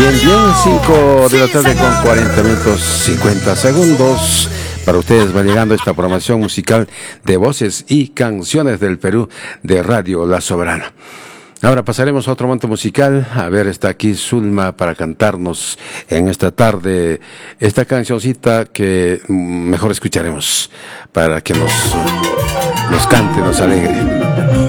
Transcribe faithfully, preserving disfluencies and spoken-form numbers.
Bien, bien, cinco de la tarde con cuarenta minutos cincuenta segundos. Para ustedes va llegando esta programación musical de voces y canciones del Perú de Radio La Soberana. Ahora pasaremos a otro momento musical. A ver, está aquí Zulma para cantarnos en esta tarde esta cancioncita que mejor escucharemos para que nos, nos cante, nos alegre.